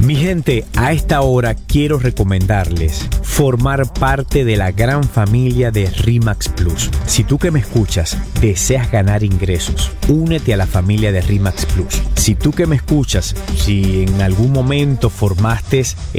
Mi gente, a esta hora quiero recomendarles formar parte de la gran familia de RE/MAX Plus. Si tú que me escuchas deseas ganar ingresos, únete a la familia de RE/MAX Plus. Si tú que me escuchas, si en algún momento formaste